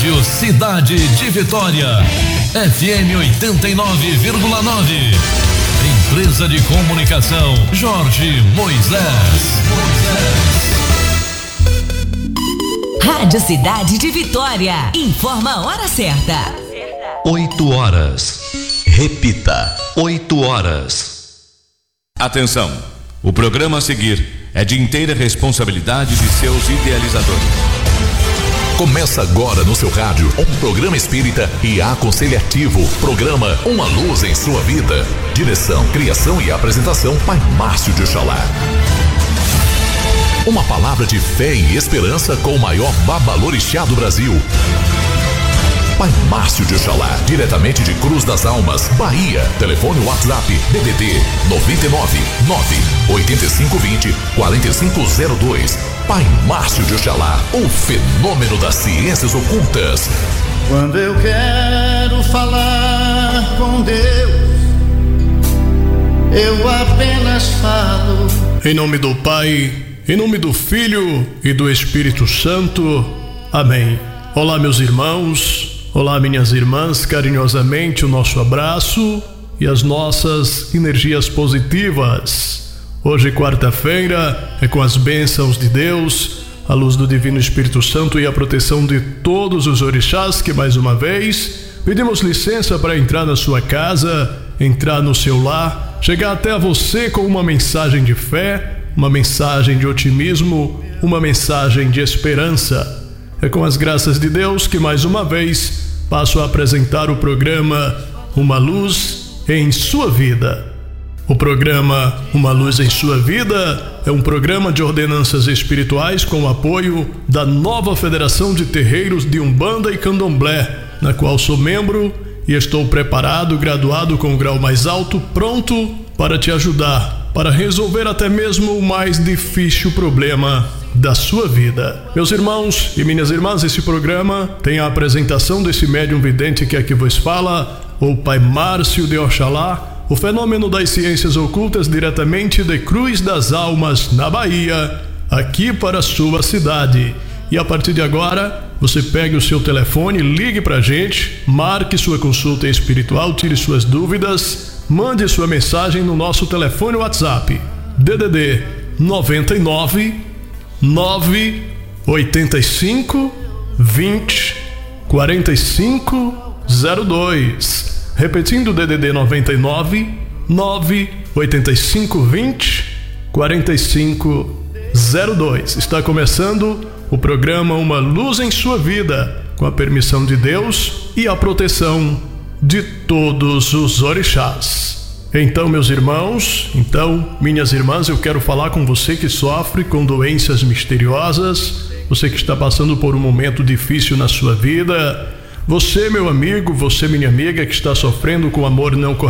Rádio Cidade de Vitória, FM 89,9. Empresa de Comunicação Jorge Moisés. Rádio Cidade de Vitória. Informa a hora certa. 8 horas. Repita, 8 horas. Atenção, o programa a seguir é de inteira responsabilidade de seus idealizadores. Começa agora no seu rádio um programa espírita e aconselhativo. Programa Uma Luz em Sua Vida. Direção, criação e apresentação Pai Márcio de Oxalá. Uma palavra de fé e esperança com o maior babalorixá do Brasil. Pai Márcio de Oxalá, diretamente de Cruz das Almas, Bahia. Telefone WhatsApp DDD 99 98520 4502. Pai Márcio de Oxalá, o fenômeno das ciências ocultas. Quando eu quero falar com Deus, eu apenas falo. Em nome do Pai, em nome do Filho e do Espírito Santo. Amém. Olá, meus irmãos. Olá, minhas irmãs. Carinhosamente o nosso abraço e as nossas energias positivas. Hoje, quarta-feira, é com as bênçãos de Deus, a luz do Divino Espírito Santo e a proteção de todos os orixás que, mais uma vez, pedimos licença para entrar na sua casa, entrar no seu lar, chegar até você com uma mensagem de fé, uma mensagem de otimismo, uma mensagem de esperança. É com as graças de Deus que, mais uma vez, passo a apresentar o programa Uma Luz em Sua Vida. O programa Uma Luz em Sua Vida é um programa de ordenanças espirituais com o apoio da nova Federação de Terreiros de Umbanda e Candomblé, na qual sou membro e estou preparado, graduado com o grau mais alto, pronto para te ajudar, para resolver até mesmo o mais difícil problema da sua vida. Meus irmãos e minhas irmãs, esse programa tem a apresentação desse médium vidente que aqui vos fala, o Pai Márcio de Oxalá, o fenômeno das ciências ocultas diretamente de Cruz das Almas, na Bahia, aqui para a sua cidade. E a partir de agora, você pegue o seu telefone, ligue pra gente, marque sua consulta espiritual, tire suas dúvidas, mande sua mensagem no nosso telefone WhatsApp, DDD 99 985 20 45 02. Repetindo, DDD 99 985 20 45 02. Está começando o programa Uma Luz em Sua Vida, com a permissão de Deus e a proteção de todos os orixás. Então, meus irmãos, minhas irmãs, eu quero falar com você que sofre com doenças misteriosas, você que está passando por um momento difícil na sua vida, você, meu amigo, você, minha amiga, que está sofrendo com amor não correspondido.